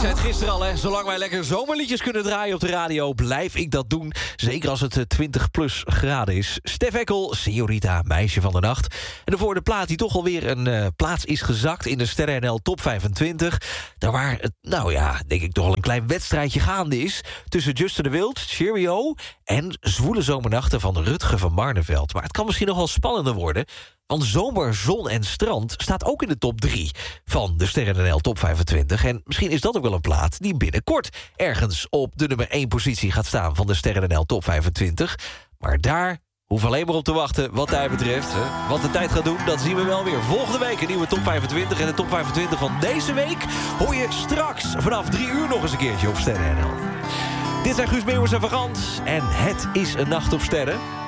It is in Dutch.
zei het gisteren al, hè. Zolang wij lekker zomerliedjes kunnen draaien op de radio, blijf ik dat doen. Zeker als het 20 plus graden is. Stef Ekkel, Señorita, meisje van de nacht. En daarvoor de plaat die toch alweer een plaats is gezakt in de Sterren NL Top 25. Daar waar het, nou ja, denk ik toch al een klein wedstrijdje gaande is tussen Justin de Wild, Cheerio en Zwoele Zomernachten van Rutger van Barneveld. Maar het kan misschien nog wel spannender worden, want Zomer, Zon en Strand staat ook in de top 3 van de Sterren NL Top 25. En misschien is dat ook wel een plaat die binnenkort ergens op de nummer 1 positie gaat staan van de Sterren NL Top 25. Maar daar hoeven alleen maar op te wachten wat mij betreft. Wat de tijd gaat doen, dat zien we wel weer. Volgende week een nieuwe Top 25. En de Top 25 van deze week hoor je straks vanaf 3 uur nog eens een keertje op Sterren NL. Dit zijn Guus Meeuwers en Van Gans. En het is een nacht op sterren.